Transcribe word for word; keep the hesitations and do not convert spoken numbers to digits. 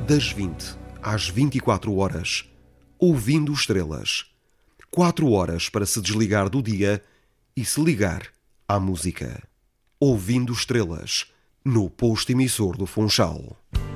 das vinte às vinte e quatro horas, ouvindo estrelas. Quatro horas para se desligar do dia e se ligar à música. Ouvindo estrelas, no posto emissor do Funchal.